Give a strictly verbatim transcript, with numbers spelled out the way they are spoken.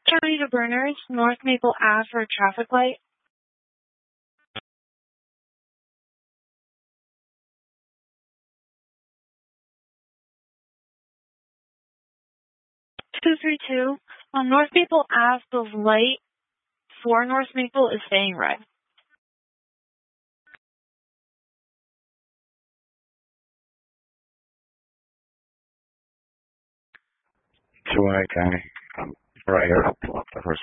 County to Berners, North Maple Ave for a traffic light. two three two. On North Maple Ave, the light for North Maple is staying red. Two I County. Um, right here. Pull up the first